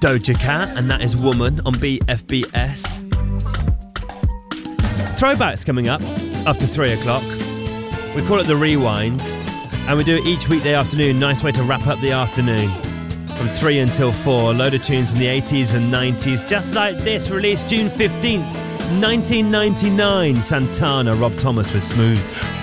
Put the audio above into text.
Doja Cat, and that is Woman on BFBS. Throwbacks coming up after 3 o'clock. We call it the Rewind, and we do it each weekday afternoon. Nice way to wrap up the afternoon. From 3 until 4, a load of tunes from the 80s and 90s, just like this, released June 15th, 1999. Santana, Rob Thomas with Smooth.